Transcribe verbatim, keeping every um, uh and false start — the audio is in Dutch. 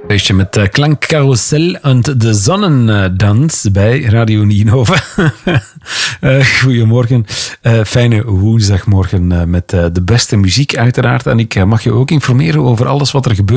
Feestje met uh, Klankkarussel en de Zonnendans bij Radio Nienhoven. uh, goedemorgen. Uh, fijne woensdagmorgen uh, met uh, de beste muziek uiteraard. En ik uh, mag je ook informeren over alles wat er gebeurt